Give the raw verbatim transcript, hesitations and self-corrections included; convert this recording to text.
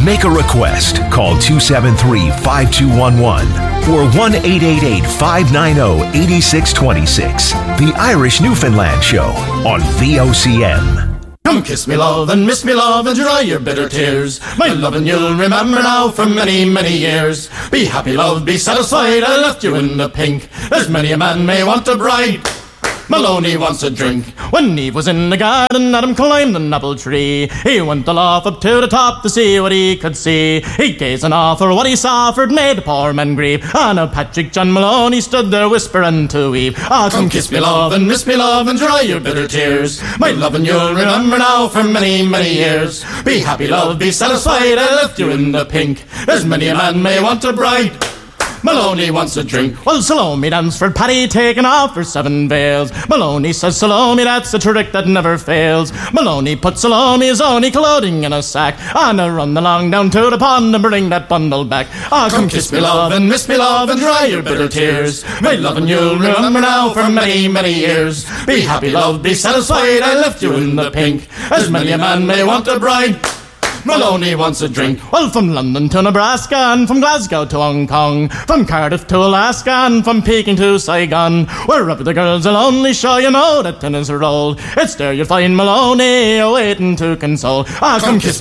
Make a request. Call two seven three, five two one one or one eight eight eight, five nine zero, eight six two six. The Irish Newfoundland Show on V O C M. Come kiss me love and miss me love and dry your bitter tears. My love and you'll remember now for many, many years. Be happy love, be satisfied, I left you in the pink. There's many a man may want a bride. Maloney wants a drink. When Eve was in the garden, Adam climbed an apple tree. He went aloft up to the top to see what he could see. He gazed and off for what he saw, for it made the poor man grieve. And now Patrick John Maloney stood there whispering to Eve, ah, come kiss me love and miss me love and dry your bitter tears. My love and you'll remember now for many, many years. Be happy love, be satisfied, I left you in the pink. There's many a man may want a bride. Maloney wants a drink. Well, Salome danced for Paddy, taking off her seven veils. Maloney says, Salome, that's a trick that never fails. Maloney put Salome's only clothing in a sack, and I run along down to the pond and bring that bundle back. Ah, come kiss me love and miss me love and dry your bitter tears. My love and you'll remember now for many, many years. Be happy love, be satisfied, I left you in the pink. As many a man may want a bride. Maloney wants a drink. Well, from London to Nebraska and from Glasgow to Hong Kong, from Cardiff to Alaska and from Peking to Saigon, wherever the girls will only show you know that tennis are old. It's there you'll find Maloney waiting to console. Ah, come kiss me